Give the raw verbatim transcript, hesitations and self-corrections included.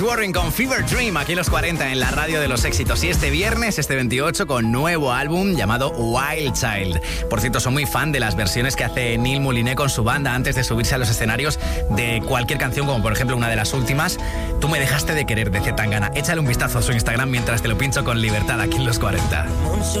Warren con Fever Dream, aquí los cuarenta en la radio de los éxitos. Y este viernes, este veintiocho, con nuevo álbum llamado Wild Child. Por cierto, soy muy fan de las versiones que hace Neil Mouliné con su banda antes de subirse a los escenarios de cualquier canción, como por ejemplo una de las últimas, Tú me dejaste de querer, de C. Tangana. Échale un vistazo a su Instagram mientras te lo pincho con libertad aquí en los cuarenta.